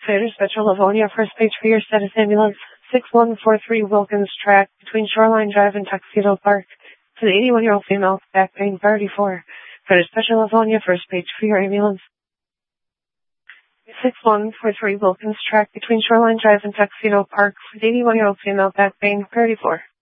Fighter Special Livonia, first page for your status ambulance. 6143 Wilkins Track, between Shoreline Drive and Tuxedo Park. To the 81-year-old female, back pain, priority 4. Fighter Special Livonia, first page for your ambulance. 6143 Wilkins Track, between Shoreline Drive and Tuxedo Park. For the 81-year-old female, back pain, priority 4.